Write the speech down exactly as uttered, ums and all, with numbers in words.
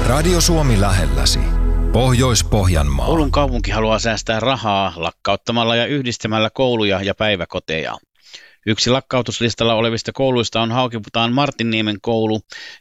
Radio Suomi lähelläsi. Pohjois-Pohjanmaa. Oulun kaupunki haluaa säästää rahaa lakkauttamalla ja yhdistämällä kouluja ja päiväkoteja. Yksi lakkautuslistalla olevista kouluista on Haukiputaan Martinniemen koulu,